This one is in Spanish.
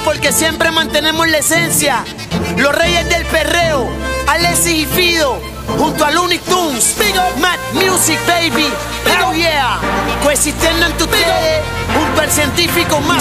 porque siempre mantenemos la esencia. Los reyes del perreo, Alexis y Fido, junto a Looney Tunes, Mad Music Baby, oh yeah, coexistiendo entre ustedes, junto al científico más